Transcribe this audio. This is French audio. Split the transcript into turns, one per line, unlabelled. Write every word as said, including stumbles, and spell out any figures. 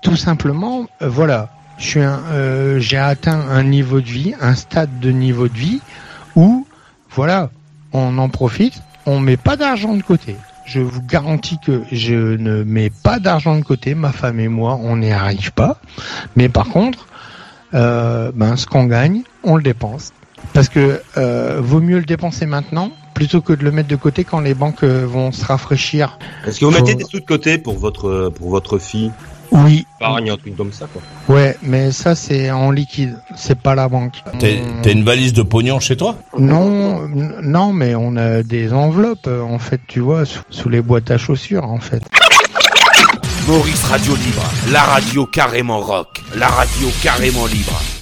tout simplement, euh, voilà, je suis un, euh, j'ai atteint un niveau de vie, un stade de niveau de vie où, voilà, on en profite, on met pas d'argent de côté. Je vous garantis que je ne mets pas d'argent de côté, ma femme et moi, on n'y arrive pas. Mais par contre, euh, ben, ce qu'on gagne, on le dépense. Parce que euh, vaut mieux le dépenser maintenant plutôt que de le mettre de côté quand les banques euh, vont se rafraîchir.
Est-ce que vous
Faut...
mettez des sous de côté pour votre pour votre fille?
Oui.
Épargne, un truc comme ça, quoi.
Ouais, mais ça c'est en liquide, c'est pas la banque.
T'as, t'as une valise de pognon chez toi?
Non, n- non, mais on a des enveloppes en fait, tu vois, sous, sous les boîtes à chaussures en fait.
Maurice Radio Libre, la radio carrément rock, la radio carrément libre.